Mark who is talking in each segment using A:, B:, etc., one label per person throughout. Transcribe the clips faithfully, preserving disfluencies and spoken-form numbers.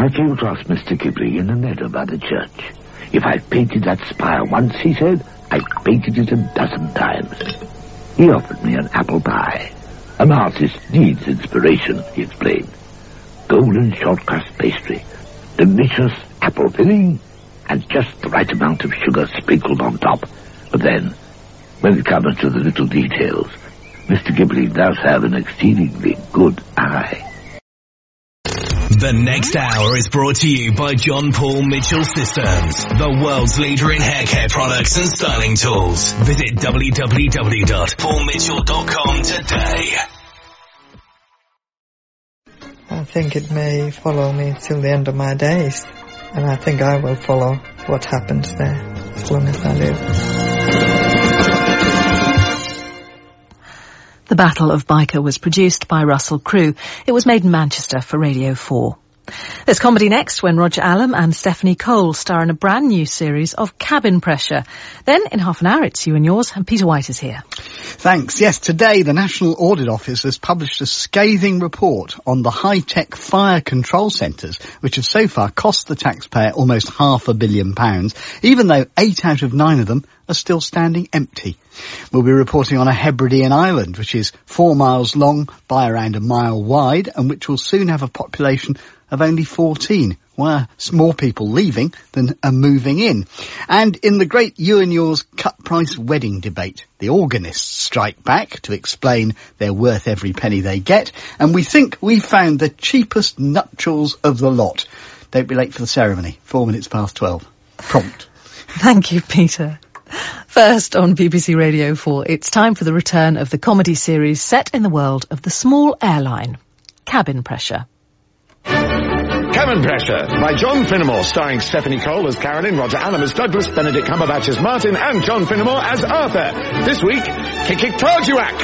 A: I came across Mister Ghibli in the meadow by the church. If I've painted that spire once, he said, I've painted it a dozen times. He offered me an apple pie. An artist needs inspiration, he explained. Golden short crust pastry, delicious apple filling, and just the right amount of sugar sprinkled on top. But then, when it comes to the little details, Mister Ghibli does have an exceedingly good eye.
B: The next hour is brought to you by John Paul Mitchell Systems, the world's leader in hair care products and styling tools. Visit w w w dot paul mitchell dot com today.
C: I think it may follow me till the end of my days, and I think I will follow what happens there as long as I live.
D: The Battle of Byker was produced by Russell Crewe. It was made in Manchester for Radio four. There's comedy next when Roger Allam and Stephanie Cole star in a brand new series of Cabin Pressure. Then, in half an hour, it's You and Yours, and Peter White is here.
E: Thanks. Yes, today the National Audit Office has published a scathing report on the high-tech fire control centres, which have so far cost the taxpayer almost half a billion pounds, even though eight out of nine of them are still standing empty. We'll be reporting on a Hebridean island, which is four miles long by around a mile wide, and which will soon have a population of only fourteen, where more people leaving than are moving in. And in the great You and Yours cut-price wedding debate, the organists strike back to explain they're worth every penny they get, and we think we've found the cheapest nuptials of the lot. Don't be late for the ceremony. Four minutes past twelve. Prompt.
D: Thank you, Peter. First on B B C Radio four, it's time for the return of the comedy series set in the world of the small airline, Cabin Pressure.
F: Cabin Pressure by John Finnemore, starring Stephanie Cole as Carolyn, Roger Allam as Douglas, Benedict Cumberbatch as Martin, and John Finnemore as Arthur. This week, Kikik-Tarjuak.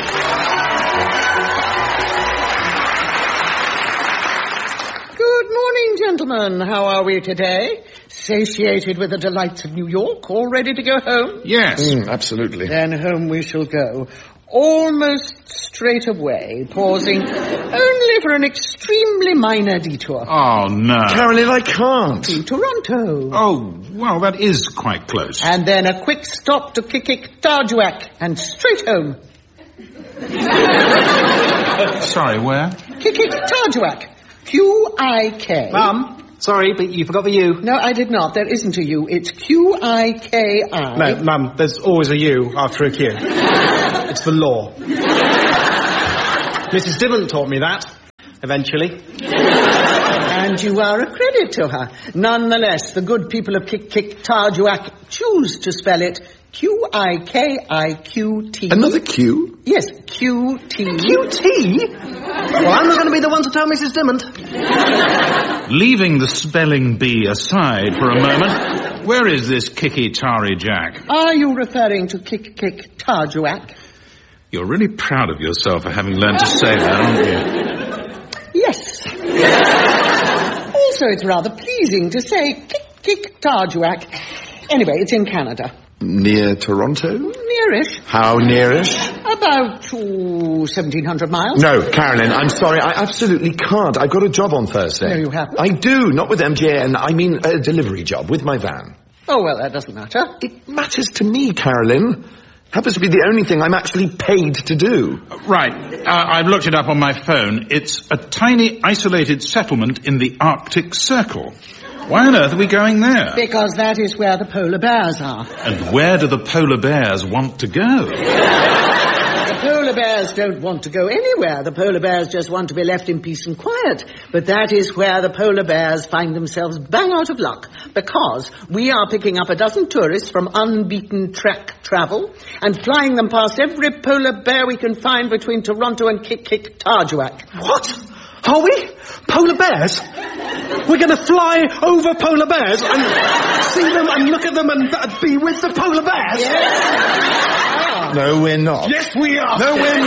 G: Good morning, gentlemen. How are we today? Satiated with the delights of New York, all ready to go home?
F: Yes. Mm, absolutely.
G: Then home we shall go. Almost straight away, pausing only for an extremely minor detour.
H: Oh, no.
F: Carolyn, I can't.
G: To Toronto.
H: Oh, well, that is quite close.
G: And then a quick stop to Kikik-Tarjuak and straight home.
H: Sorry, where?
G: Kikik-Tarjuak. Q I K.
I: Mum, sorry, but you forgot the U.
G: No, I did not. There isn't a U. It's Q I K I.
I: No, Mum, there's always a U after a Q. It's the law. Missus Dimmock taught me that, eventually.
G: And you are a credit to her. Nonetheless, the good people of Kikik-Tarjuak choose to spell it Q I K I Q T.
F: Another Q?
G: Yes, Q T.
I: Q T? Well, I'm not going to be the one to tell Missus Dimmock.
H: Leaving the spelling bee aside for a moment, where is this Kikik-Tarjuak?
G: Are you referring to Kikik-Tarjuak?
H: You're really proud of yourself for having learned to say that, aren't you?
G: Yes. Also, it's rather pleasing to say Kikik-Tarjuak. Anyway, it's in Canada.
F: Near Toronto?
G: Nearish.
F: How nearish?
G: About oh, seventeen hundred miles.
F: No, Carolyn, I'm sorry. I absolutely can't. I've got a job on Thursday.
G: No, you haven't.
F: I do, not with M G A N. I mean a delivery job with my van.
G: Oh, well, that doesn't matter.
F: It matters to me, Carolyn. Happens to be the only thing I'm actually paid to do.
H: Right. Uh, I've looked it up on my phone. It's a tiny, isolated settlement in the Arctic Circle. Why on earth are we going there?
G: Because that is where the polar bears are.
H: And where do the polar bears want to go?
G: The polar bears don't want to go anywhere. The polar bears just want to be left in peace and quiet. But that is where the polar bears find themselves bang out of luck. Because we are picking up a dozen tourists from unbeaten track travel and flying them past every polar bear we can find between Toronto and Kikik-Tarjuak.
I: What? Are we? Polar bears? We're going to fly over polar bears and see them and look at them and uh, be with the polar bears?
G: Yes.
F: No, we're not.
I: Yes, we are.
F: No, we're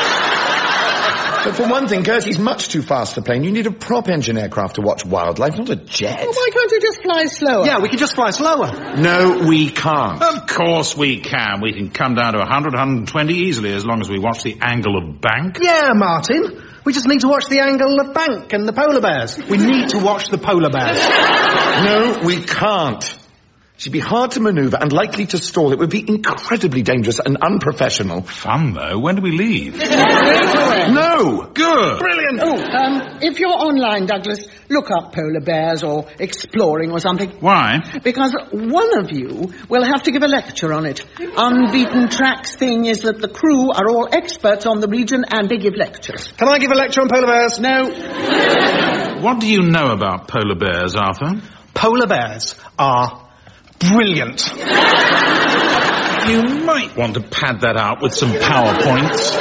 F: not. But for one thing, Gertie's much too fast a plane. You need a prop engine aircraft to watch wildlife, not a jet.
G: Well, why can't you just fly slower?
I: Yeah, we can just fly slower.
F: No, we can't.
H: Of course we can. We can come down to one hundred, one hundred twenty easily as long as we watch the angle of bank.
I: Yeah, Martin. We just need to watch the angle of bank and the polar bears. We need to watch the polar bears.
F: No, we can't. She'd be hard to manoeuvre and likely to stall. It would be incredibly dangerous and unprofessional.
H: Fun, though. When do we leave?
F: No!
H: Good.
F: Brilliant!
G: Oh, um, if you're online, Douglas, look up polar bears or exploring or something.
H: Why?
G: Because one of you will have to give a lecture on it. Unbeaten Track's thing is that the crew are all experts on the region and they give lectures.
I: Can I give a lecture on polar bears?
G: No.
H: What do you know about polar bears, Arthur?
I: Polar bears are brilliant.
H: You might want to pad that out with some PowerPoints.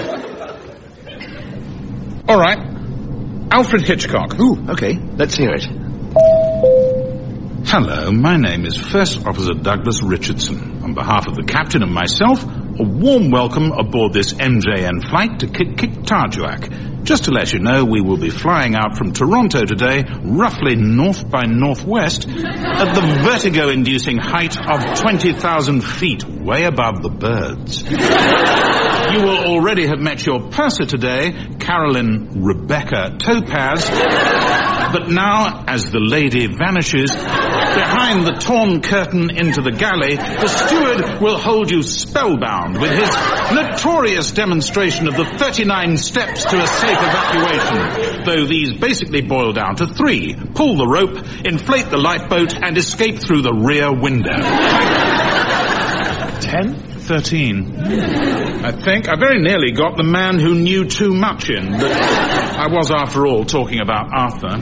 H: All right. Alfred Hitchcock.
F: Ooh, okay. Let's hear it.
H: Hello, my name is First Officer Douglas Richardson. On behalf of the captain and myself, a warm welcome aboard this M J N flight to Kik-Kik-Tarjuak. Just to let you know, we will be flying out from Toronto today, roughly north by northwest, at the vertigo-inducing height of twenty thousand feet, way above the birds. You will already have met your purser today, Carolyn Rebecca Topaz, but now, as the lady vanishes, behind the torn curtain into the galley, the steward will hold you spellbound with his notorious demonstration of the thirty-nine steps to a safe evacuation, though these basically boil down to three. Pull the rope, inflate the lifeboat, and escape through the rear window.
F: Ten?
H: Thirteen. I think I very nearly got the man who knew too much in, but I was, after all, talking about Arthur.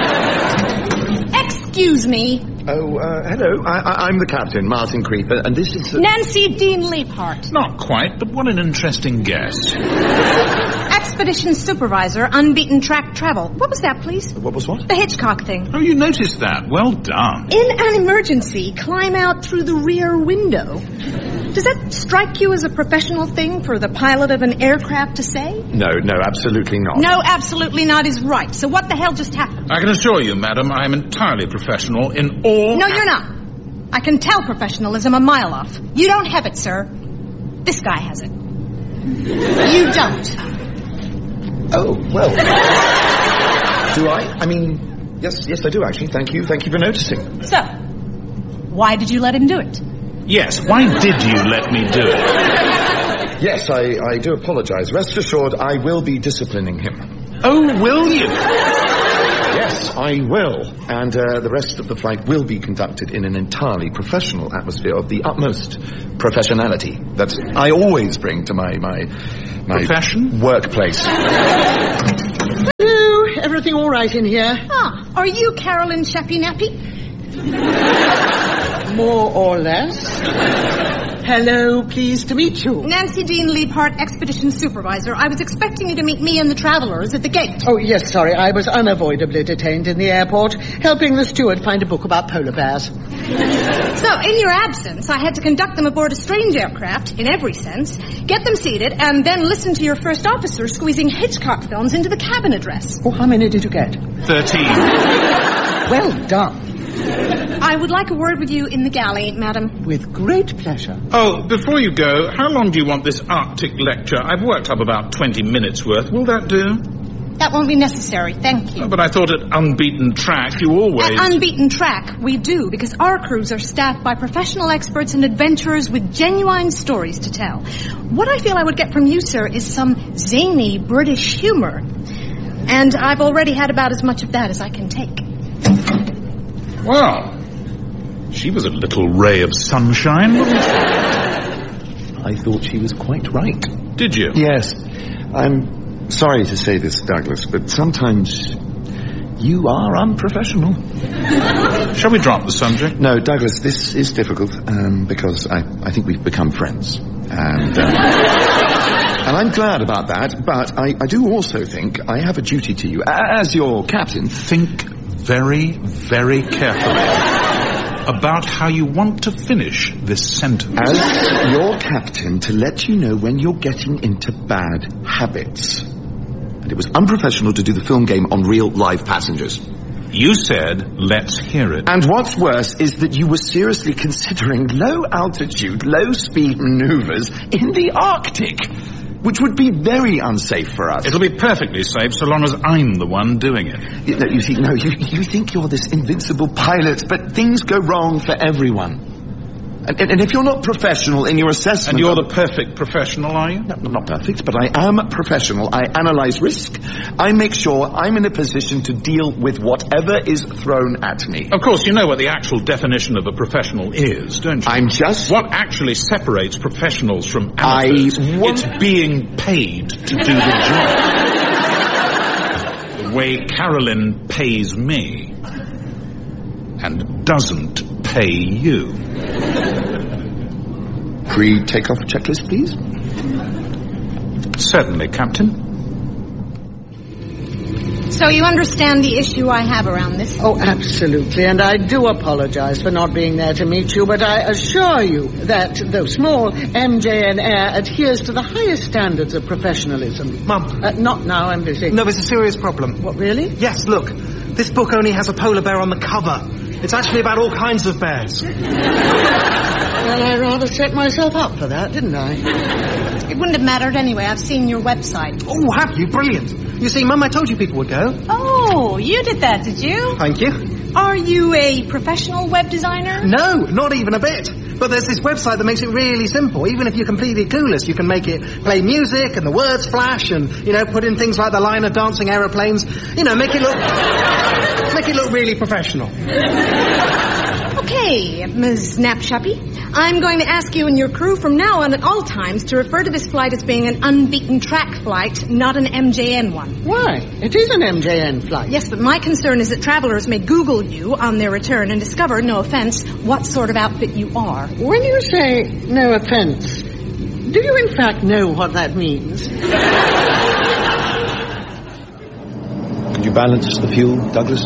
J: Excuse me.
F: Oh, uh, hello. I, I, I'm the captain, Martin Creeper, and this is... Uh...
J: Nancy Dean Leaphart.
H: Not quite, but what an interesting guess.
J: Expedition Supervisor, Unbeaten Track Travel. What was that, please?
F: What was what?
J: The Hitchcock thing.
H: Oh, you noticed that. Well done.
J: In an emergency, climb out through the rear window. Does that strike you as a professional thing for the pilot of an aircraft to say?
F: No, no, absolutely not.
J: No, absolutely not is right. So what the hell just happened?
H: I can assure you, madam, I am entirely professional in all...
J: No, you're not. I can tell professionalism a mile off. You don't have it, sir. This guy has it. You don't.
F: Oh, well. Do I? I mean, yes, yes, I do, actually. Thank you. Thank you for noticing.
J: So, why did you let him do it?
H: Yes, why did you let me do it?
F: Yes, I, I do apologize. Rest assured, I will be disciplining him.
H: Oh, will you?
F: Yes, I will. And uh, the rest of the flight will be conducted in an entirely professional atmosphere of the utmost professionality that I always bring to my my, my
H: profession
F: workplace.
G: Hello, everything all right in here?
J: Ah, are you Carolyn Sheppy Nappy?
G: More or less. Hello, pleased to meet you.
J: Nancy Dean Leaphart, Expedition Supervisor. I was expecting you to meet me and the travelers at the gate.
G: Oh, yes, sorry. I was unavoidably detained in the airport, helping the steward find a book about polar bears.
J: So, in your absence, I had to conduct them aboard a strange aircraft, in every sense, get them seated, and then listen to your first officer squeezing Hitchcock films into the cabin address.
G: Oh, how many did you get?
H: Thirteen.
G: Well done.
J: I would like a word with you in the galley, madam.
G: With great pleasure.
H: Oh, before you go, how long do you want this Arctic lecture? I've worked up about twenty minutes worth. Will that do?
J: That won't be necessary, thank you.
H: Oh, but I thought at Unbeaten Track you always...
J: At Unbeaten Track, we do, because our crews are staffed by professional experts and adventurers with genuine stories to tell. What I feel I would get from you, sir, is some zany British humor. And I've already had about as much of that as I can take.
H: Well, she was a little ray of sunshine, wasn't she?
F: I thought she was quite right.
H: Did you?
F: Yes. I'm sorry to say this, Douglas, but sometimes you are unprofessional.
H: Shall we drop the subject?
F: No, Douglas, this is difficult, um, because I, I think we've become friends. And, um, and I'm glad about that, but I, I do also think I have a duty to you, as your captain.
H: Think very, very carefully about how you want to finish this sentence.
F: As your captain, to let you know when you're getting into bad habits. And it was unprofessional to do the film game on real live passengers.
H: You said, let's hear it.
F: And what's worse is that you were seriously considering low-altitude, low-speed maneuvers in the Arctic. which would be very unsafe for us.
H: It'll be perfectly safe so long as I'm the one doing it.
F: You, no, you see, no, you, you think you're this invincible pilot, but things go wrong for everyone. And, and, and if you're not professional in your assessment...
H: And you're the perfect professional, are you?
F: No, not perfect, but I am professional. I analyse risk. I make sure I'm in a position to deal with whatever is thrown at me.
H: Of course, you know what the actual definition of a professional is, don't you?
F: I'm just...
H: What actually separates professionals from amateurs?
F: I want...
H: It's being paid to do the job. The way Carolyn pays me and doesn't pay you.
F: Pre-takeoff checklist, please.
H: Certainly, Captain.
J: So you understand the issue I have around this?
G: Oh, absolutely, and I do apologize for not being there to meet you, but I assure you that, though small, M J N Air adheres to the highest standards of professionalism.
I: Mum.
G: Uh, not now, I'm busy.
I: No, it's a serious problem.
G: What, really?
I: Yes, look. This book only has a polar bear on the cover. It's actually about all kinds of bears.
G: Well, I rather set myself up for that, didn't I?
J: It wouldn't have mattered anyway. I've seen your website.
I: Oh, have you? Brilliant. You see, Mum, I told you people would go.
J: Oh, you did that, did you?
I: Thank you.
J: Are you a professional web designer?
I: No, not even a bit. But there's this website that makes it really simple. Even if you're completely clueless, you can make it play music and the words flash and, you know, put in things like the line of dancing aeroplanes. You know, make it look... make it look really professional.
J: Okay, Miz Knapshappy. I'm going to ask you and your crew from now on at all times to refer to this flight as being an unbeaten track flight, not an M J N one.
G: Why? It is an M J N flight.
J: Yes, but my concern is that travelers may Google you on their return and discover, no offense, what sort of outfit you are.
G: When you say no offense, do you in fact know what that means?
F: Could you balance the fuel, Douglas?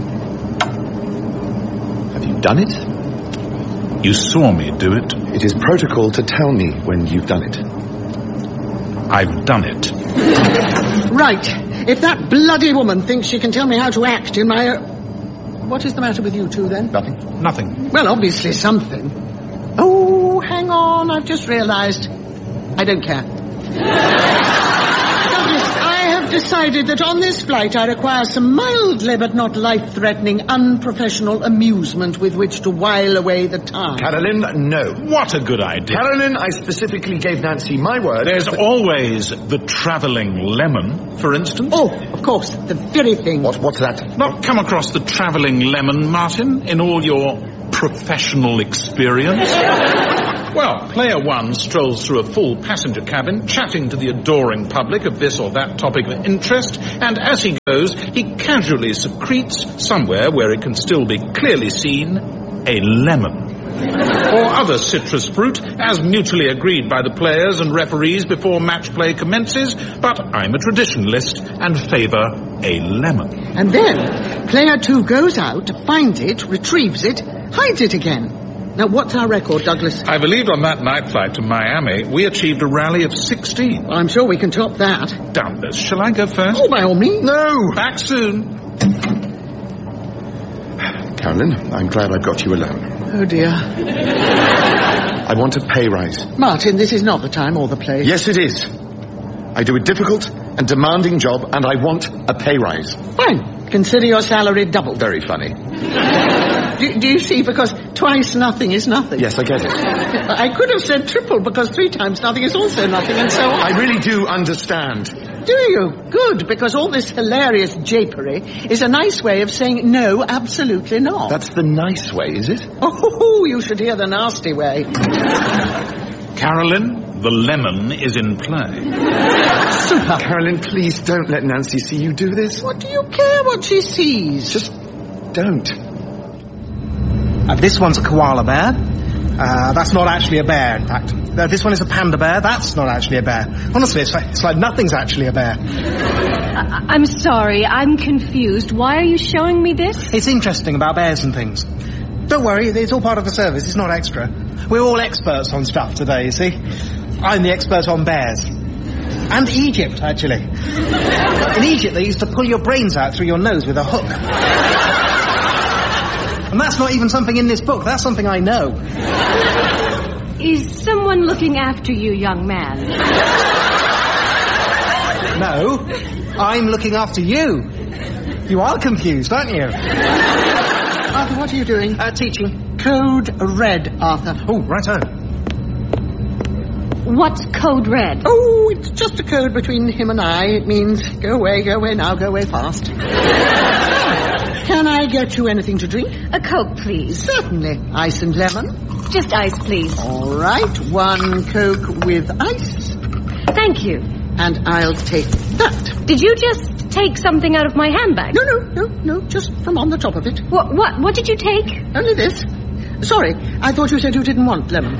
F: Have you done it?
H: You saw me do it.
F: It is protocol to tell me when you've done it.
H: I've done it.
G: Right. If that bloody woman thinks she can tell me how to act in my... Uh... What is the matter with you two, then?
F: Nothing.
H: Nothing.
G: Well, obviously something. Oh, hang on. I've just realised. I don't care. Douglas, I have decided that on this flight I require some mildly but not life-threatening, unprofessional amusement with which to while away the time.
F: Carolyn, no.
H: What a good idea.
F: Carolyn, I specifically gave Nancy my word.
H: There's always the travelling lemon, for instance.
G: Oh, of course, the very thing.
F: What, what's that?
H: Not come across the travelling lemon, Martin, in all your professional experience? Well, player one strolls through a full passenger cabin, chatting to the adoring public of this or that topic of interest, and as he goes, he casually secretes, somewhere where it can still be clearly seen, a lemon. Or other citrus fruit, as mutually agreed by the players and referees before match play commences, but I'm a traditionalist and favour a lemon.
G: And then, player two goes out, finds it, retrieves it, hides it again. Now, what's our record, Douglas?
H: I believe on that night flight to Miami, we achieved a rally of sixteen.
G: Well, I'm sure we can top that.
H: Doubtless. Shall I go first?
G: Oh, by all means.
H: No! Back soon.
F: Carolyn, I'm glad I've got you alone.
G: Oh, dear.
F: I want a pay rise.
G: Martin, this is not the time or the place.
F: Yes, it is. I do a difficult and demanding job, and I want a pay rise.
G: Fine. Consider your salary doubled.
F: Very funny.
G: Do, do you see? Because twice nothing is nothing.
F: Yes, I get it.
G: I could have said triple, because three times nothing is also nothing, and so on.
F: I really do understand.
G: Do you? Good, because all this hilarious japery is a nice way of saying no, absolutely not.
F: That's the nice way, is it?
G: Oh, you should hear the nasty way.
H: Carolyn, the lemon is in play.
G: Super.
F: Carolyn, please don't let Nancy see you do this.
G: What do you care what she sees?
F: Just don't.
I: Uh, this one's a koala bear. Uh, that's not actually a bear, in fact. Uh, this one is a panda bear. That's not actually a bear. Honestly, it's like, it's like nothing's actually a bear.
K: I- I'm sorry, I'm confused. Why are you showing me this?
I: It's interesting about bears and things. Don't worry, it's all part of the service. It's not extra. We're all experts on stuff today, you see. I'm the expert on bears. And Egypt, actually. In Egypt, they used to pull your brains out through your nose with a hook. And that's not even something in this book. That's something I know.
K: Is someone looking after you, young man?
I: No, I'm looking after you. You are confused, aren't you?
G: Arthur, what are you doing?
I: Uh, teaching.
G: Code red, Arthur.
I: Oh, righto.
K: What's code red?
G: Oh, it's just a code between him and I. It means go away, go away now, go away fast. Can I get you anything to drink?
K: A Coke, please.
G: Certainly. Ice and lemon?
K: Just ice, please.
G: All right. One Coke with ice.
K: Thank you.
G: And I'll take that.
K: Did you just take something out of my handbag?
G: No, no, no, no, just from on the top of it.
K: What, what, what did you take?
G: Only this. Sorry, I thought you said you didn't want lemon.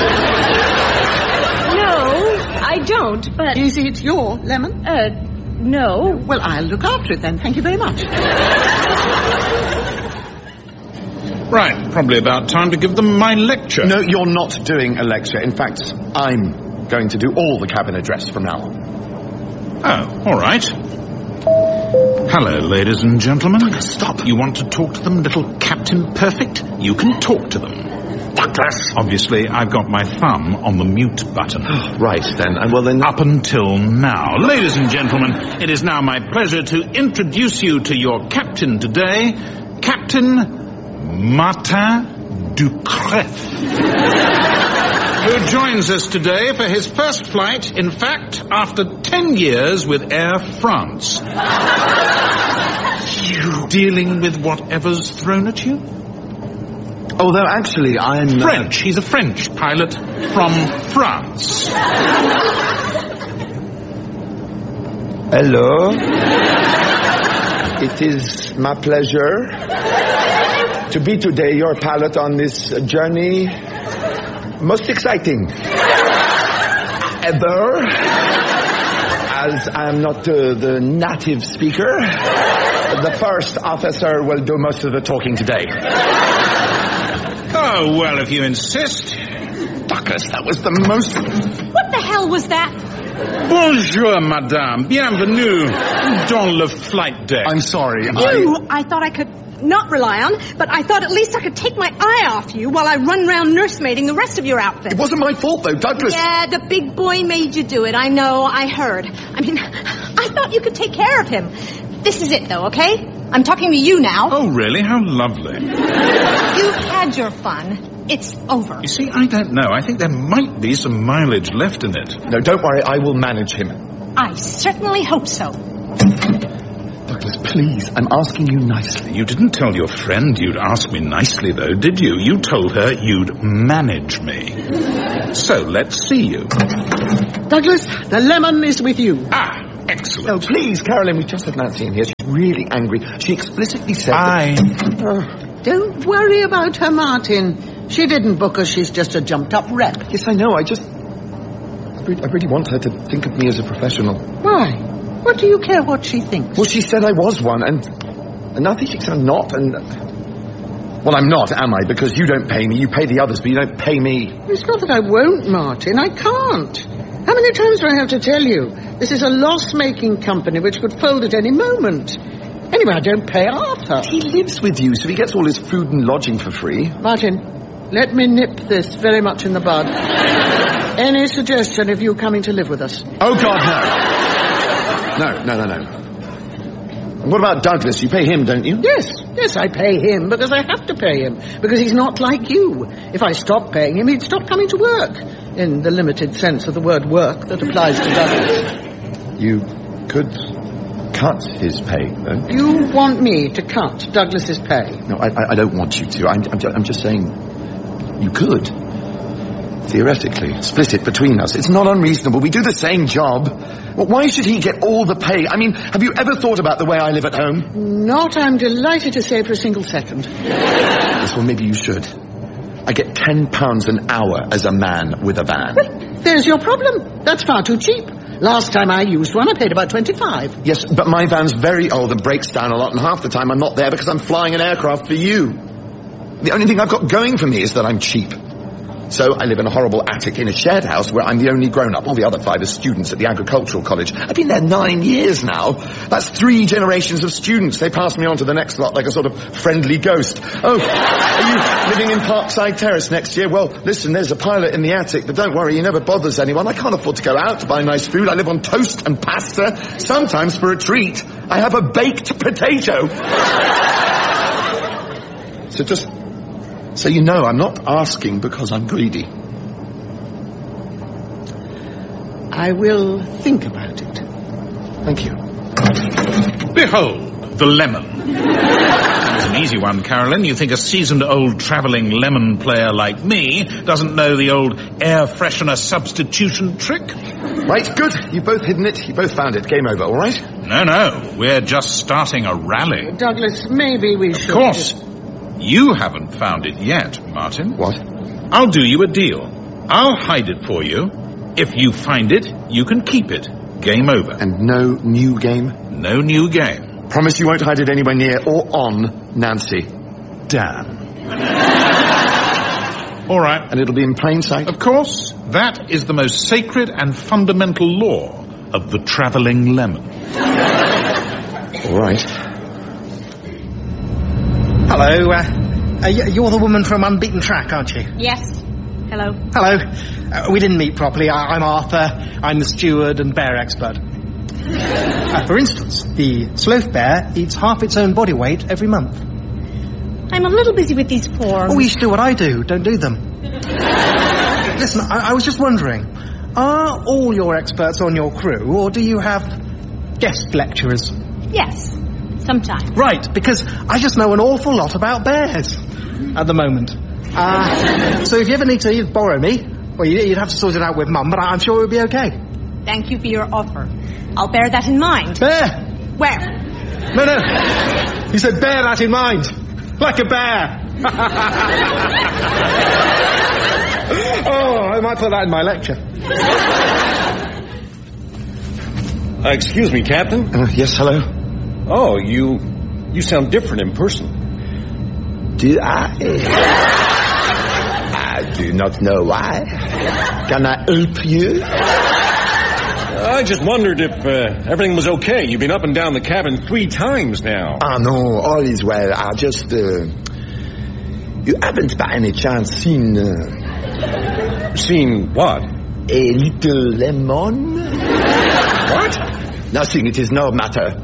K: No, I don't, but...
G: Is it your lemon?
K: Uh, no.
G: Well, I'll look after it then. Thank you very much.
H: Right, probably about time to give them my lecture.
F: No, you're not doing a lecture. In fact, I'm going to do all the cabin address from now on.
H: Oh, all right. Hello, ladies and gentlemen. Stop. You want to talk to them, little Captain Perfect? You can talk to them. Douglas. Obviously, I've got my thumb on the mute button.
F: Right, then. Uh, well, then...
H: Up until now. Ladies and gentlemen, it is now my pleasure to introduce you to your captain today, Captain Martin Ducrest, who joins us today for his first flight, in fact, after ten years with Air France. You dealing with whatever's thrown at you?
F: Although, actually, I'm... Uh...
H: French. He's a French pilot from France.
A: Hello.
L: It is my pleasure to be today your pilot on this journey. Most exciting ever. As I'm not uh, the native speaker, the first officer will do most of the talking today.
H: Oh, well, if you insist.
F: Douglas, that was the most...
J: What the hell was that?
H: Bonjour, madame. Bienvenue dans le flight deck.
F: I'm sorry.
J: You, I... I thought I could not rely on, but I thought at least I could take my eye off you while I run round nursemaiding the rest of your outfit.
F: It wasn't my fault, though, Douglas.
J: Yeah, the big boy made you do it. I know, I heard. I mean, I thought you could take care of him. This is it, though, okay? I'm talking to you now.
H: Oh, really? How lovely.
J: You've had your fun. It's over.
H: You see, I don't know. I think there might be some mileage left in it.
F: No, don't worry. I will manage him.
J: I certainly hope so.
F: Douglas, please. I'm asking you nicely.
H: You didn't tell your friend you'd ask me nicely, though, did you? You told her you'd manage me. So, let's see you.
G: Douglas, the lemon is with you.
H: Ah, excellent.
F: Oh, please, Carolyn, we just had Nancy in here. She's really angry. She explicitly said
H: I...
F: that...
G: Oh, don't worry about her, Martin. She didn't book us. She's just a jumped-up rep.
F: Yes, I know. I just... I really, I really want her to think of me as a professional.
G: Why? What do you care what she thinks?
F: Well, she said I was one, and, and now she thinks I'm not, and... Well, I'm not, am I? Because you don't pay me. You pay the others, but you don't pay me.
G: It's not that I won't, Martin. I can't. How many times do I have to tell you? This is a loss-making company which could fold at any moment. Anyway, I don't pay Arthur.
F: He lives with you, so he gets all his food and lodging for free.
G: Martin, let me nip this very much in the bud. Any suggestion of you coming to live with us?
F: Oh, God, no. No, no, no, no. And what about Douglas? You pay him, don't you?
G: Yes, yes, I pay him because I have to pay him. Because he's not like you. If I stopped paying him, he'd stop coming to work. In the limited sense of the word work that applies to Douglas.
F: You could cut his pay, though.
G: You want me to cut Douglas's pay?
F: No, I, I don't want you to. I'm, I'm, just, I'm just saying you could. Theoretically, split it between us. It's not unreasonable. We do the same job. Well, why should he get all the pay? I mean, have you ever thought about the way I live at home?
G: Not, I'm delighted to say, for a single second.
F: Yes, well, maybe you should. I get ten pounds an hour as a man with a van.
G: Well, there's your problem. That's far too cheap. Last time I used one, I paid about twenty-five.
F: Yes, but my van's very old and breaks down a lot, and half the time I'm not there because I'm flying an aircraft for you. The only thing I've got going for me is that I'm cheap. So I live in a horrible attic in a shared house where I'm the only grown-up. All the other five are students at the agricultural college. I've been there nine years now. That's three generations of students. They pass me on to the next lot like a sort of friendly ghost. Oh, are you living in Parkside Terrace next year? Well, listen, there's a pilot in the attic, but don't worry, he never bothers anyone. I can't afford to go out to buy nice food. I live on toast and pasta. Sometimes for a treat, I have a baked potato. So just... So you know, I'm not asking because I'm greedy. I will think about it. Thank you.
H: Behold, the lemon. It's an easy one, Carolyn. You think a seasoned old travelling lemon player like me doesn't know the old air freshener substitution trick?
F: Right, good. You've both hidden it. You both found it. Game over, all right?
H: No, no. We're just starting a rally.
G: Douglas, maybe we should...
H: Of course. You haven't found it yet, Martin.
F: What?
H: I'll do you a deal. I'll hide it for you. If you find it, you can keep it. Game over.
F: And no new game?
H: No new game.
F: Promise you won't hide it anywhere near or on Nancy.
H: Damn. All right.
F: And it'll be in plain sight?
H: Of course. That is the most sacred and fundamental law of the travelling lemon.
F: All right.
I: Hello, uh, uh, you're the woman from Unbeaten Track, aren't you?
J: Yes. Hello.
I: Hello. Uh, we didn't meet properly. I- I'm Arthur. I'm the steward and bear expert. Uh, for instance, the sloth bear eats half its own body weight every month.
J: I'm a little busy with these forms.
I: Oh, you should do what I do. Don't do them. Listen, I-, I was just wondering, are all your experts on your crew, or do you have guest lecturers?
J: Yes. Sometimes.
I: Right, because I just know an awful lot about bears at the moment. Uh, so if you ever need to borrow me, well, you'd have to sort it out with Mum, but I'm sure it'll be okay.
J: Thank you for your offer. I'll bear that in mind.
I: Bear?
J: Where?
I: No, no. You said bear that in mind. Like a bear. Oh, I might put that in my lecture.
M: Uh, excuse me, Captain?
F: Uh, yes, hello?
M: Oh, you... you sound different in person.
L: Do I? I do not know why. Can I help you?
M: I just wondered if uh, everything was okay. You've been up and down the cabin three times now.
L: Ah, no, all is well. I just... Uh, you haven't by any chance seen... Uh,
M: seen what?
L: A little lemon?
M: What?
L: Nothing, it is no matter.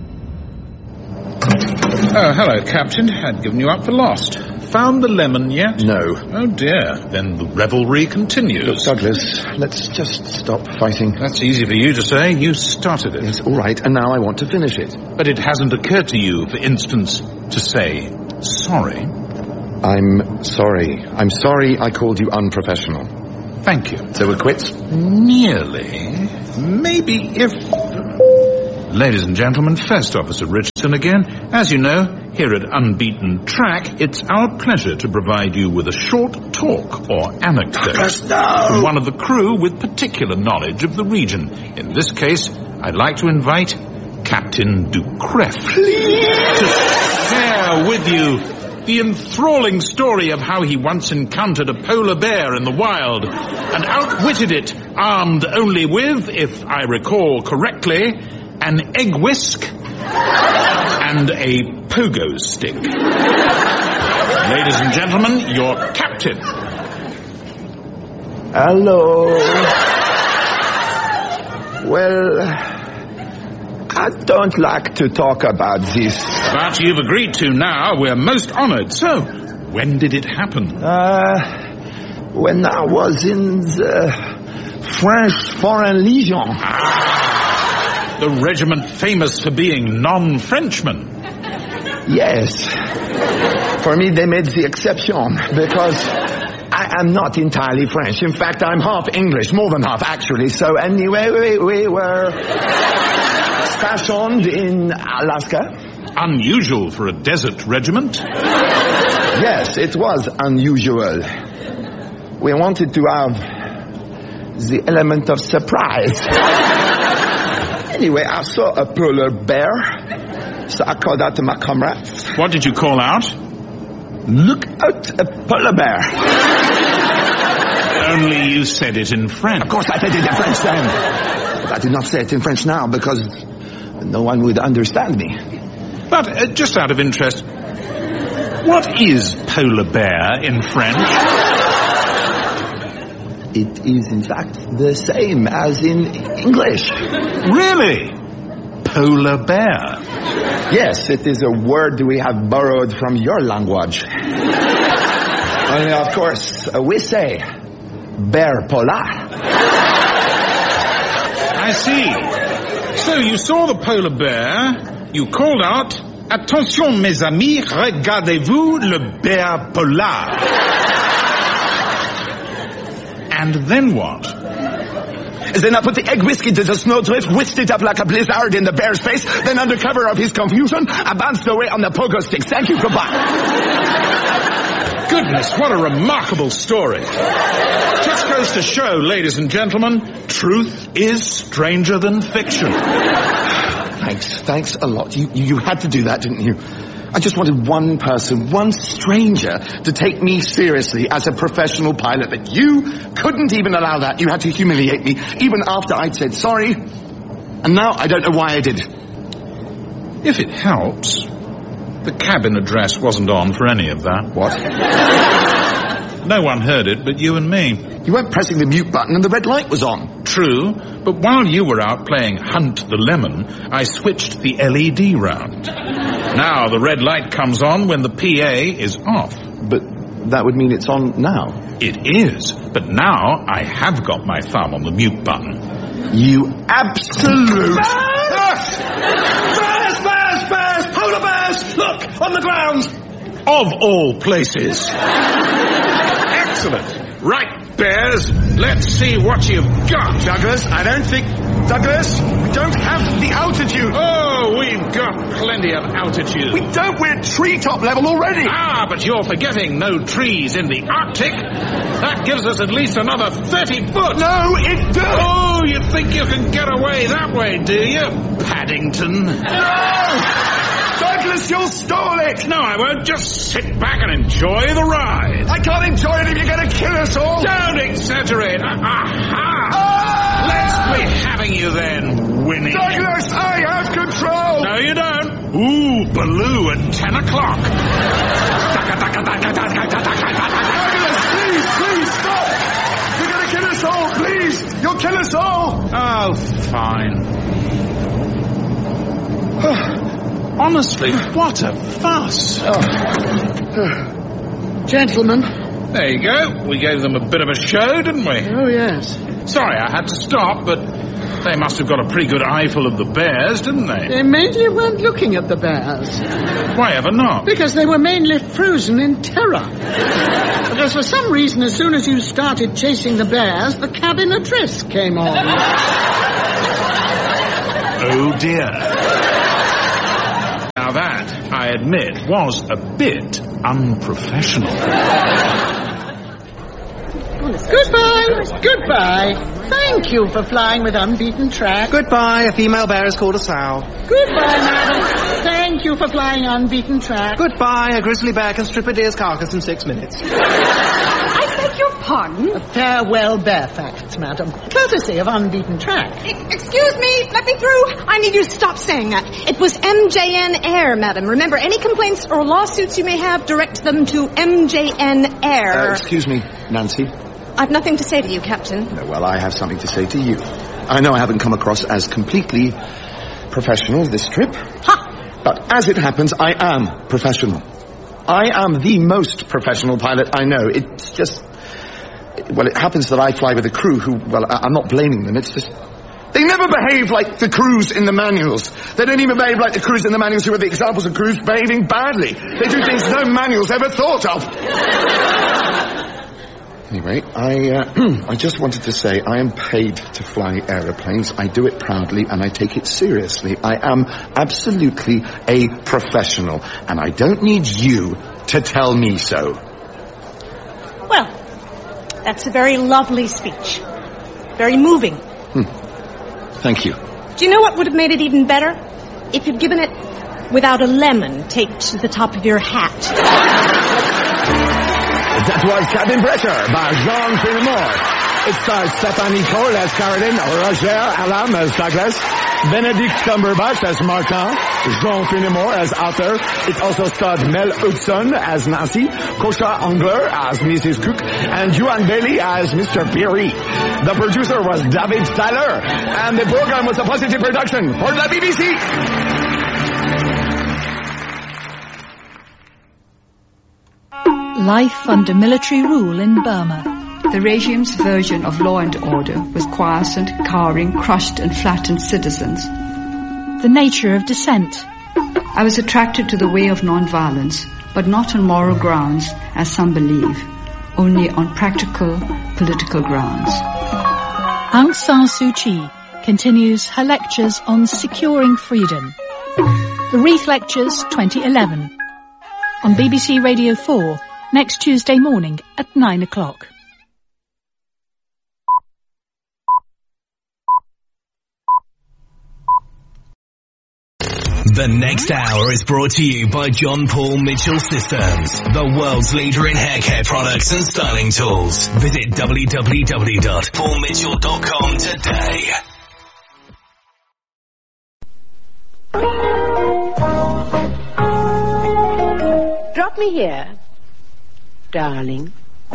H: Oh, hello, Captain. I'd given you up for lost. Found the lemon yet?
F: No.
H: Oh, dear. Then the revelry continues.
F: Look, Douglas, let's just stop fighting.
H: That's easy for you to say. You started it.
F: Yes, all right, and now I want to finish it.
H: But it hasn't occurred to you, for instance, to say sorry.
F: I'm sorry. I'm sorry I called you unprofessional.
H: Thank you.
F: So we're quits?
H: Nearly. Maybe if... Ladies and gentlemen, First Officer Richardson again. As you know, here at Unbeaten Track, it's our pleasure to provide you with a short talk or anecdote
L: no!
H: from one of the crew with particular knowledge of the region. In this case, I'd like to invite Captain Ducref to share with you the enthralling story of how he once encountered a polar bear in the wild and outwitted it, armed only with, if I recall correctly, an egg whisk and a pogo stick. Ladies and gentlemen, your captain.
L: Hello. Well, I don't like to talk about this.
H: But you've agreed to now. We're most honoured. So, when did it happen?
L: Uh, when I was in the French Foreign Legion.
H: Ah, the regiment famous for being non-Frenchmen.
L: Yes. For me, they made the exception, because I am not entirely French. In fact, I'm half English, more than half, actually. So anyway, we, we were stationed in Alaska.
H: Unusual for a desert regiment.
L: Yes, it was unusual. We wanted to have the element of surprise. Anyway, I saw a polar bear, so I called out to my comrades.
H: What did you call out?
L: Look out, a polar bear.
H: Only you said it in French.
L: Of course I said it in French then. But I do not say it in French now because no one would understand me.
H: But uh, just out of interest, what is polar bear in French?
L: It is in fact the same as in English.
H: Really? Polar bear?
L: Yes, it is a word we have borrowed from your language. Only, of course, uh, we say bear polar.
H: I see. So you saw the polar bear, you called out, "Attention, mes amis, regardez-vous le bear polar." And then what?
L: Then I put the egg whiskey to the snowdrift, whisked it up like a blizzard in the bear's face, then under cover of his confusion, I bounced away on the pogo stick. Thank you, goodbye.
H: Goodness, what a remarkable story. Just goes to show, ladies and gentlemen, truth is stranger than fiction.
L: Thanks, thanks a lot. You, you had to do that, didn't you? I just wanted one person, one stranger, to take me seriously as a professional pilot, but you couldn't even allow that. You had to humiliate me, even after I'd said sorry. And now I don't know why I did.
H: If it helps, the cabin address wasn't on for any of that.
L: What?
H: No one heard it but you and me.
L: You weren't pressing the mute button and the red light was on.
H: True, but while you were out playing Hunt the Lemon, I switched the L E D round. Now the red light comes on when the P A is off.
L: But that would mean it's on now.
H: It is, but now I have got my thumb on the mute button.
L: You absolute...
I: Bears! Bears, bears, bears! Polar bears! Look, on the ground!
H: Of all places. Excellent. Right, bears, let's see what you've got.
L: Douglas, I don't think... Douglas, we don't have the altitude.
H: Oh, we've got plenty of altitude.
L: We don't, we're treetop level already.
H: Ah, but you're forgetting no trees in the Arctic. That gives us at least another thirty foot.
L: No, it doesn't.
H: Oh, you think you can get away that way, do you, Paddington?
L: No! Douglas, you'll stall it!
H: No, I won't. Just sit back and enjoy the ride.
L: I can't enjoy it if you're going to kill us all.
H: Don't exaggerate. Aha!
L: Ah!
H: Let's be having you then, Winnie.
L: Douglas, I have control!
H: No, you don't. Ooh, Baloo at ten o'clock.
L: Douglas, please, please, stop! You're going to kill us all, please! You'll kill us all!
H: Oh, fine. Honestly, what a fuss.
G: Oh. Gentlemen.
H: There you go. We gave them a bit of a show, didn't we?
G: Oh, yes.
H: Sorry I had to stop, but they must have got a pretty good eyeful of the bears, didn't they?
G: They mainly weren't looking at the bears.
H: Why ever not?
G: Because they were mainly frozen in terror. Because for some reason, as soon as you started chasing the bears, the cabin address came on.
H: Oh, dear. Now that, I admit, was a bit unprofessional.
G: Goodbye. Goodbye. Thank you for flying with unbeaten track.
I: Goodbye. A female bear is called a sow.
G: Goodbye, madam. Thank you for flying unbeaten track.
I: Goodbye. A grizzly bear can strip a deer's carcass in six minutes.
J: I beg your pardon?
G: A farewell bear facts, madam. Courtesy of unbeaten track.
J: I- excuse me, let me through. I need you to stop saying that. It was M J N Air, madam. Remember, any complaints or lawsuits you may have, direct them to M J N Air.
L: Uh, excuse me, Nancy.
J: I've nothing to say to you, Captain.
L: No, well, I have something to say to you. I know I haven't come across as completely professional this trip.
J: Ha!
L: But as it happens, I am professional. I am the most professional pilot I know. It's just... Well, it happens that I fly with a crew who... Well, I, I'm not blaming them. It's just... They never behave like the crews in the manuals. They don't even behave like the crews in the manuals who are the examples of crews behaving badly. They do things no manuals ever thought of. Anyway, I uh, I just wanted to say I am paid to fly aeroplanes. I do it proudly and I take it seriously. I am absolutely a professional and I don't need you to tell me so.
J: Well, that's a very lovely speech. Very moving.
L: Hmm. Thank you.
J: Do you know what would have made it even better? If you'd given it without a lemon taped to the top of your hat.
L: That was Cabin Pressure by Jean Fenimore. It stars Stephanie Cole as Caroline, Roger Alam as Douglas, Benedict Cumberbatch as Martin, Jean Fenimore as Arthur. It also starred Mel Hudson as Nancy, Kosha Angler as Missus Cook, and Joan Bailey as Mister Peary. The producer was David Tyler, and the program was a positive production for the B B C.
N: Life under military rule in Burma.
O: The regime's version of law and order was quiescent, cowering, crushed and flattened citizens.
N: The nature of dissent.
O: I was attracted to the way of non-violence, but not on moral grounds, as some believe, only on practical, political grounds.
N: Aung San Suu Kyi continues her lectures on securing freedom. The Reith Lectures twenty eleven. On B B C Radio four, next Tuesday morning at nine o'clock.
B: The next hour is brought to you by John Paul Mitchell Systems, the world's leader in hair care products and styling tools. Visit w w w dot paul mitchell dot com today.
P: Drop me here, darling.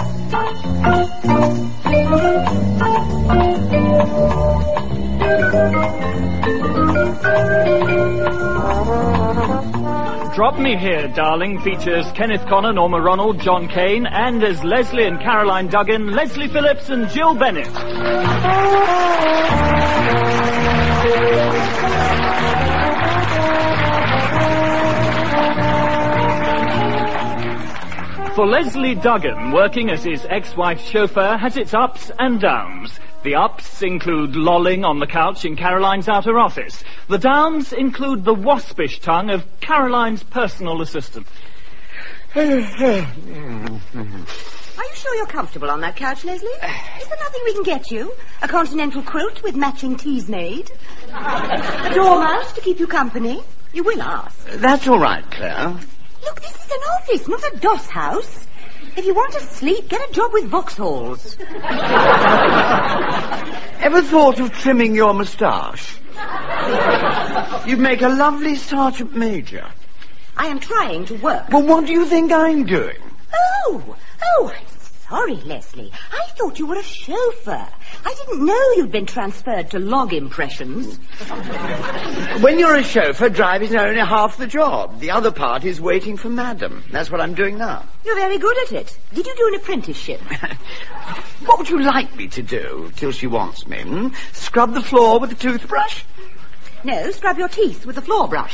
Q: Drop Me Here, Darling features Kenneth Connor, Norma Ronald, John Cain, and as Leslie and Caroline Duggan, Leslie Phillips and Jill Bennett. For Leslie Duggan, working as his ex-wife's chauffeur has its ups and downs. The ups include lolling on the couch in Caroline's outer office. The downs include the waspish tongue of Caroline's personal assistant.
R: Are you sure you're comfortable on that couch, Leslie? Is there nothing we can get you? A continental quilt with matching teas made? A dormouse to keep you company? You will ask.
S: That's all right, Claire.
R: Look, this is an office, not a doss house. If you want to sleep, get a job with Vauxhalls.
S: Ever thought of trimming your moustache? You'd make a lovely sergeant major.
R: I am trying to work.
S: Well, what do you think I'm doing?
R: Oh, oh, I'm sorry, Leslie. I thought you were a chauffeur. I didn't know you'd been transferred to log impressions.
S: When you're a chauffeur, driving's only half the job. The other part is waiting for madam. That's what I'm doing now.
R: You're very good at it. Did you do an apprenticeship?
S: What would you like me to do till she wants me? Hmm? Scrub the floor with a toothbrush?
R: No, scrub your teeth with a floor brush.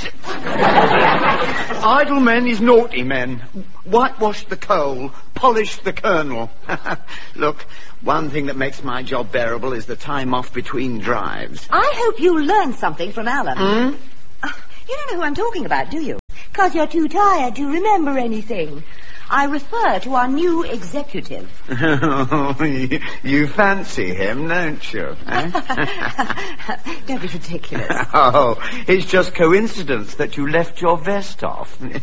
S: Idle men is naughty men. Whitewash the coal, polish the kernel. Look, one thing that makes my job bearable is the time off between drives.
R: I hope you learned something from Alan.
S: Hmm?
R: Uh, you don't know who I'm talking about, do you? 'Cause you're too tired to remember anything. I refer to our new executive.
S: you, you fancy him, don't you? Eh?
R: Don't be ridiculous.
S: Oh, it's just coincidence that you left your vest off.
R: Look,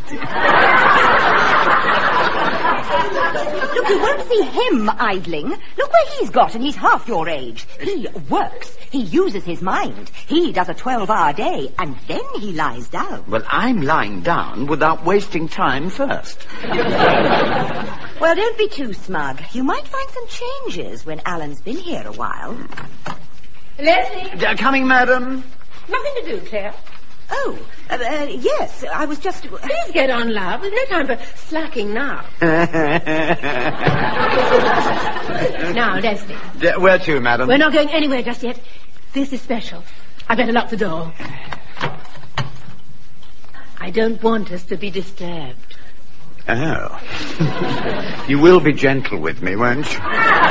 R: you won't see him idling. Look where he's got, and he's half your age. He works. He uses his mind. He does a twelve-hour day, and then he lies down.
S: Well, I'm lying down without wasting time first.
R: Well, don't be too smug. You might find some changes when Alan's been here a while.
P: Leslie?
S: Uh, coming, madam.
P: Nothing to do, Claire.
R: Oh, uh, uh, yes, I was just...
P: Please get on, love. There's no time for slacking now. Now, Leslie.
S: D- where to, madam?
P: We're not going anywhere just yet. This is special. I better lock the door. I don't want us to be disturbed.
S: Oh. You will be gentle with me, won't you?
P: Shut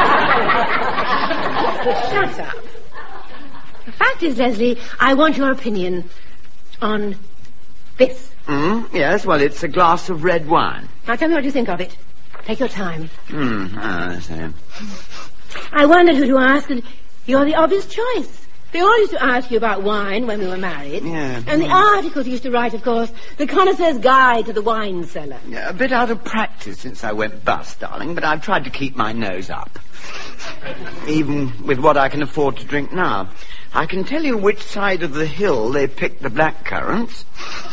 P: up. The fact is, Leslie, I want your opinion on this.
S: Mm, yes, well, it's a glass of red wine.
P: Now tell me what you think of it. Take your time.
S: Hmm, I see.
P: I wondered who to ask, and you're the obvious choice. They all used to ask you about wine when we were married.
S: Yeah.
P: And the articles you used to write, of course, the connoisseur's guide to the wine cellar.
S: Yeah, a bit out of practice since I went bust, darling, but I've tried to keep my nose up. Even with what I can afford to drink now. I can tell you which side of the hill they picked the black currants.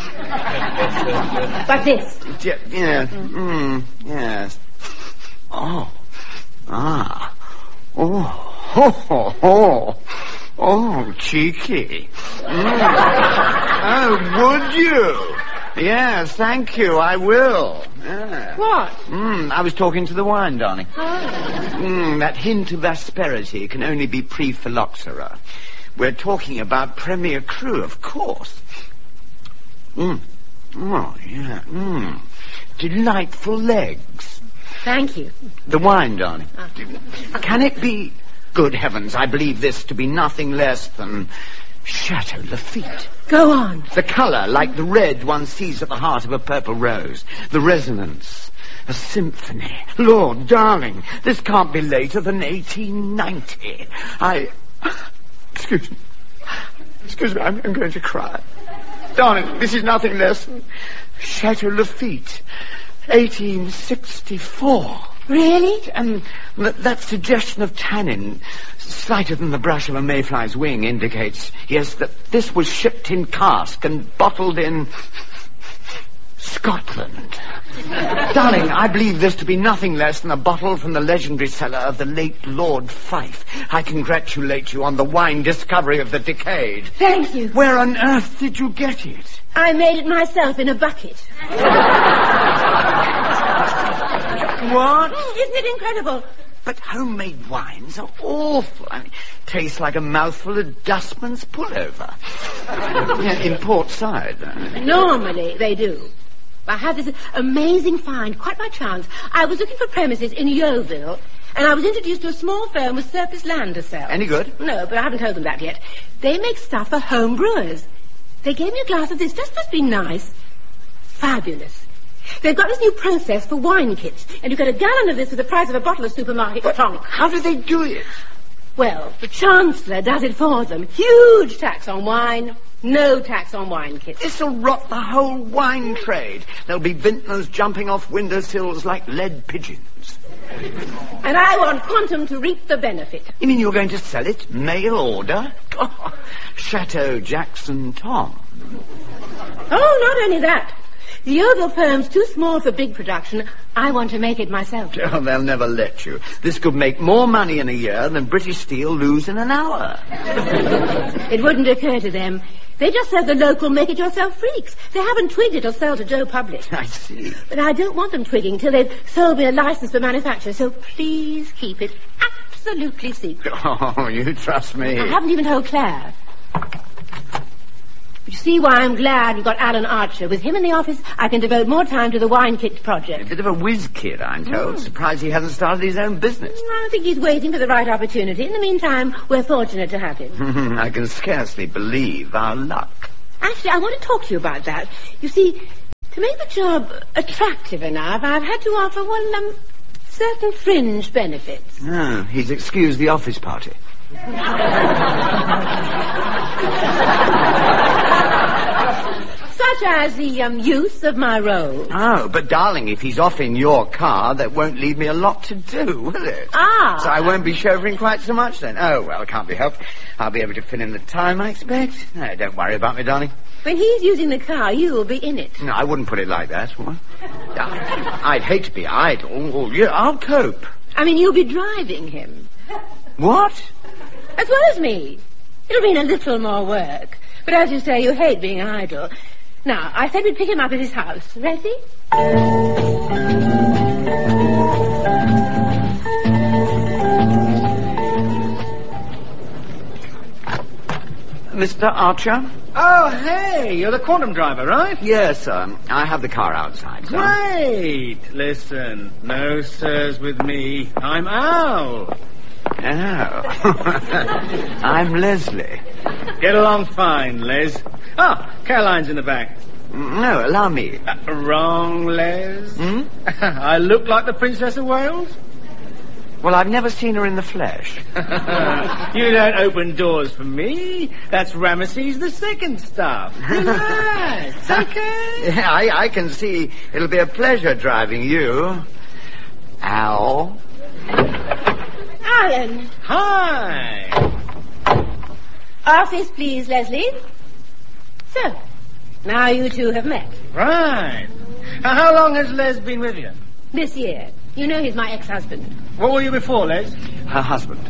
P: But this?
S: Yeah, yeah, mm, yes. Oh, ah, oh, ho, ho, ho. Oh, cheeky. Mm. Oh, would you? Yes, thank you, I will. Yeah.
P: What?
S: Mm, I was talking to the wine, darling.
P: Oh.
S: Mm, that hint of asperity can only be pre-phylloxera. We're talking about Premier Cru, of course. Mm. Oh, yeah. Mm. Delightful legs.
P: Thank you.
S: The wine, darling.
P: Oh.
S: Can it be... Good heavens, I believe this to be nothing less than Chateau Lafite.
P: Go on.
S: The colour, like the red one sees at the heart of a purple rose. The resonance, a symphony. Lord, darling, this can't be later than eighteen ninety. I... Excuse me. Excuse me, I'm, I'm going to cry. Darling, this is nothing less than Chateau Lafite, eighteen sixty-four.
P: Really?
S: And th- that suggestion of tannin, slighter than the brush of a mayfly's wing, indicates, yes, that this was shipped in cask and bottled in Scotland. Darling, I believe this to be nothing less than a bottle from the legendary cellar of the late Lord Fife. I congratulate you on the wine discovery of the decade.
P: Thank you.
S: Where on earth did you get it?
P: I made it myself in a bucket.
S: What?
P: Isn't it incredible?
S: But homemade wines are awful. I mean, taste like a mouthful of dustman's pullover. Yeah, in port side.
P: Normally they do. I had this amazing find, quite by chance. I was looking for premises in Yeovil, and I was introduced to a small firm with surplus land to sell.
S: Any good?
P: No, but I haven't told them that yet. They make stuff for home brewers. They gave me a glass of this, just must be nice. Fabulous. They've got this new process for wine kits, and you get a gallon of this for the price of a bottle of supermarket tonic.
S: How do they do it?
P: Well, the Chancellor does it for them. Huge tax on wine, no tax on wine kits.
S: This'll rot the whole wine trade. There'll be vintners jumping off windowsills like lead pigeons.
P: And I want Quantum to reap the benefit.
S: You mean you're going to sell it? Mail order? Oh, Chateau Jackson Tom.
P: Oh, not only that. The Yeovil firm's too small for big production. I want to make it myself.
S: Oh, they'll never let you. This could make more money in a year than British Steel lose in an hour.
P: It wouldn't occur to them. They just serve the local make-it-yourself freaks. They haven't twigged it'll sell to Joe Public.
S: I see.
P: But I don't want them twigging till they've sold me a license for manufacture, so please keep it absolutely secret.
S: Oh, you trust me.
P: I haven't even told Claire. You see why I'm glad we've got Alan Archer. With him in the office, I can devote more time to the wine kit project.
S: A bit of a whiz kid, I'm told. Mm. Surprised he hasn't started his own business.
P: I think he's waiting for the right opportunity. In the meantime, we're fortunate to have him.
S: I can scarcely believe our luck.
P: Actually, I want to talk to you about that. You see, to make the job attractive enough, I've had to offer, well, um, certain fringe benefits.
S: Oh, he's excused the office party.
P: Such as the um, use of my role.
S: Oh, but darling, if he's off in your car, that won't leave me a lot to do, will it?
P: Ah.
S: So I won't be chauffeuring quite so much then. Oh, well, it can't be helped. I'll be able to fill in the time, I expect. No, don't worry about me, darling.
P: When he's using the car, you'll be in it.
S: No, I wouldn't put it like that. What? I'd hate to be idle. Oh, yeah, I'll cope.
P: I mean, you'll be driving him.
S: What?
P: As well as me. It'll mean a little more work. But as you say, you hate being idle. Now, I said we'd pick him up at his house. Ready?
S: Mister Archer?
I: Oh, hey, you're the Quantum driver, right?
S: Yes, sir. I have the car outside, sir.
I: Great! Listen, no sirs with me. I'm Al.
S: Oh. I'm Leslie.
I: Get along fine, Les. Ah, Caroline's in the back.
S: No, allow me.
I: Uh, wrong, Les.
S: Hmm?
I: I look like the Princess of Wales?
S: Well, I've never seen her in the flesh.
I: You don't open doors for me. That's Ramesses the Second stuff. Relax, okay?
S: Yeah, I, I can see it'll be a pleasure driving you. Al.
P: Alan.
I: Hi.
P: Office, please, Leslie. So, now you two have met.
I: Right. Now, how long has Les been with you?
P: This year. You know he's my ex-husband.
I: What were you before, Les?
S: Her husband.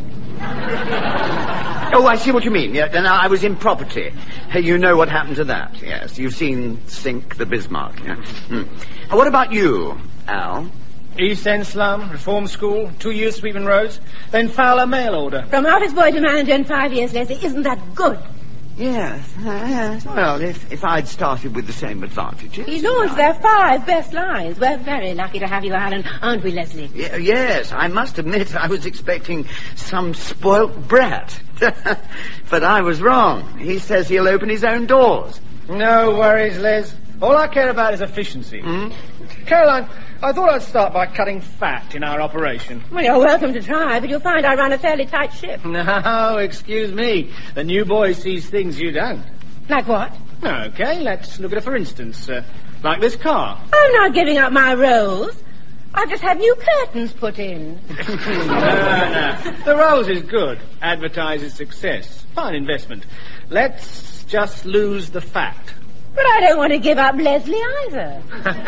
S: Oh, I see what you mean. Yeah, then I was in property. Hey, you know what happened to that. Yes, you've seen Sink the Bismarck. Yeah. Hmm. What about you, Al?
I: East End slum, reform school, two years sweeping roads, then Fowler mail order.
P: From office boy to manager in five years, Leslie. Isn't that good?
S: Yes, uh, yes. Well, if, if I'd started with the same advantages.
P: He launched their five best lines. We're very lucky to have you, Alan, aren't we, Leslie?
S: Y- yes, I must admit I was expecting some spoilt brat. But I was wrong. He says he'll open his own doors.
I: No worries, Les. All I care about is efficiency.
S: Mm?
I: Caroline, I thought I'd start by cutting fat in our operation.
P: Well, you're welcome to try, but you'll find I run a fairly tight ship.
I: No, excuse me. The new boy sees things you don't.
P: Like what?
I: Okay, let's look at it for instance. Uh, like this car.
P: I'm not giving up my Rolls. I've just had new curtains put in.
I: no, no. The Rolls is good. Advertises success. Fine investment. Let's just lose the fat.
P: But I don't want to give up Leslie either.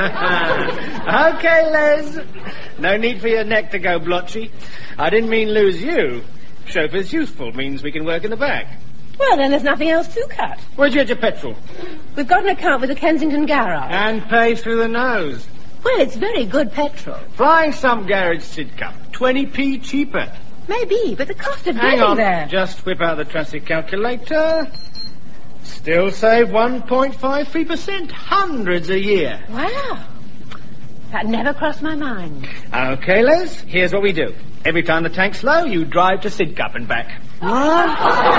I: Okay, Les. No need for your neck to go blotchy. I didn't mean lose you. Chauffeur's useful. Means we can work in the back.
P: Well, then there's nothing else to cut.
I: Where'd you get your petrol?
P: We've got an account with the Kensington Garage.
I: And pay through the nose.
P: Well, it's very good petrol.
I: Flying some garage Sidcup. twenty p cheaper.
P: Maybe, but the cost of
I: Hang
P: getting
I: on.
P: there...
I: Just whip out the transit calculator. Still save one point five three percent. Hundreds a year.
P: Wow. That never crossed my mind.
I: Okay, Les, here's what we do. Every time the tank's low, you drive to Sidcup and back.
S: What?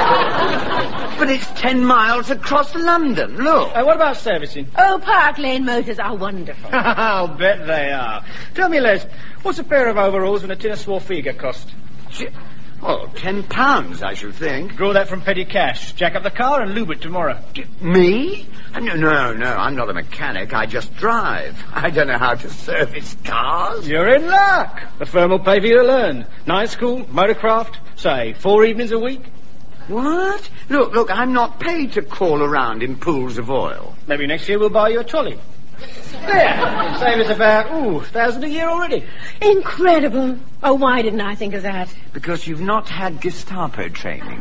S: But it's ten miles across London, look.
I: Uh, what about servicing?
P: Oh, Park Lane Motors are wonderful.
I: I'll bet they are. Tell me, Les, what's a pair of overalls and a tin of Swarfiga cost?
S: Oh, ten pounds, I should think.
I: Draw that from petty cash. Jack up the car and lube it tomorrow.
S: Me? No, no, no, I'm not a mechanic. I just drive. I don't know how to service cars.
I: You're in luck. The firm will pay for you to learn. Night school, motorcraft, say, four evenings a week.
S: What? Look, look, I'm not paid to crawl around in pools of oil.
I: Maybe next year we'll buy you a trolley. There. Save us about, ooh, a thousand a year already.
P: Incredible. Oh, why didn't I think of that?
S: Because you've not had Gestapo training.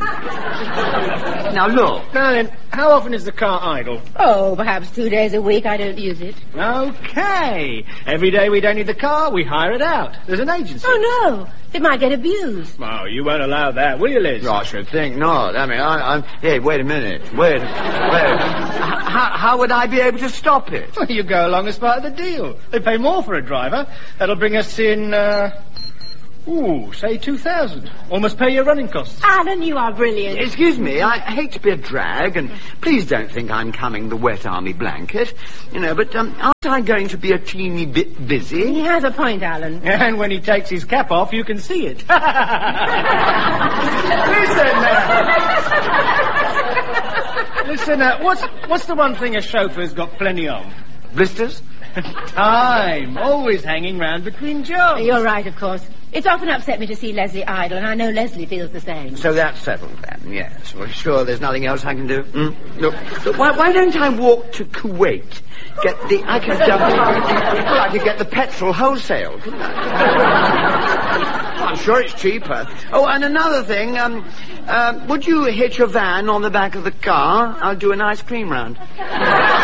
S: Now, look.
I: Now then, how often is the car idle?
P: Oh, perhaps two days a week. I don't use it.
I: Okay. Every day we don't need the car, we hire it out. There's an agency.
P: Oh, no. It might get abused.
I: Oh, you won't allow that, will you, Liz?
S: I should think not. I mean, I, I'm... Hey, wait a minute. Wait. Wait. how, how would I be able to stop it?
I: Well, you go along as part of the deal. They pay more for a driver. That'll bring us in, uh... Ooh, say two thousand. Almost pay your running costs.
P: Alan, you are brilliant.
S: Excuse me, I hate to be a drag, and please don't think I'm coming the wet army blanket. You know, but um, aren't I going to be a teeny bit busy?
P: He has a point, Alan.
I: And when he takes his cap off, you can see it. Listen now. Listen now, what's, what's the one thing a chauffeur's got plenty of?
S: Blisters?
I: Time. Always hanging round between jobs.
P: You're right, of course. It's often upset me to see Leslie idle, and I know Leslie feels the same.
S: So that's settled then, yes. Well, sure, there's nothing else I can do. Mm? Look, look why, why don't I walk to Kuwait? Get the... I could... Uh, well, I could get the petrol wholesale, couldn't I? I'm sure it's cheaper. Oh, and another thing, um, uh, would you hitch a van on the back of the car? I'll do an ice cream round.